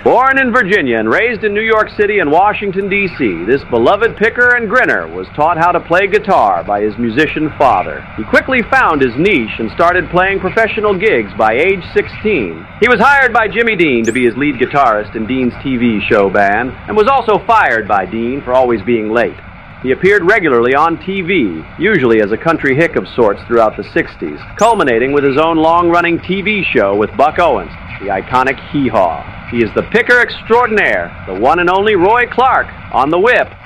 Born in Virginia and raised in New York City and Washington, D.C., this beloved picker and grinner was taught how to play guitar by his musician father. He quickly found his niche and started playing professional gigs by age 16. He was hired by Jimmy Dean to be his lead guitarist in Dean's TV show band, and was also fired by Dean for always being late. He appeared regularly on TV, usually as a country hick of sorts throughout the 60s, culminating with his own long-running TV show with Buck Owens, the iconic Hee Haw. He is the picker extraordinaire, the one and only Roy Clark, on the whip.